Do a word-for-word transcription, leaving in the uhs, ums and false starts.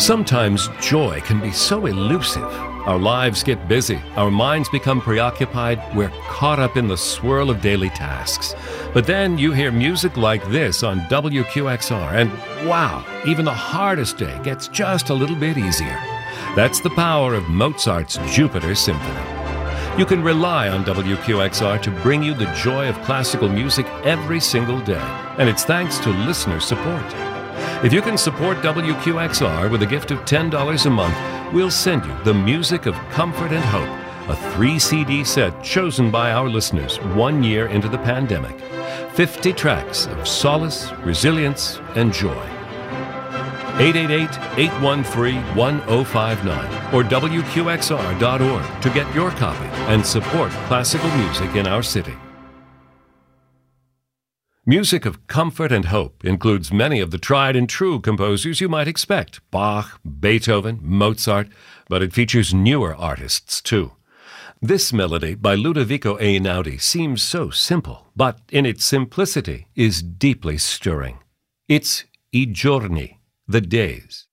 Sometimes joy can be so elusive. Our lives get busy, our minds become preoccupied, we're caught up in the swirl of daily tasks. But then you hear music like this on W Q X R, and wow, even the hardest day gets just a little bit easier. That's the power of Mozart's Jupiter Symphony. You can rely on W Q X R to bring you the joy of classical music every single day, and it's thanks to listener support. If you can support W Q X R with a gift of ten dollars a month, we'll send you The Music of Comfort and Hope, a three C D set chosen by our listeners one year into the pandemic. fifty tracks of solace, resilience, and joy. eight eight eight, eight one three, one zero five nine or W Q X R dot org to get your copy and support classical music in our city. Music of Comfort and Hope includes many of the tried and true composers you might expect, Bach, Beethoven, Mozart, but it features newer artists too. This melody by Ludovico Einaudi seems so simple, but in its simplicity is deeply stirring. It's I giorni, the days.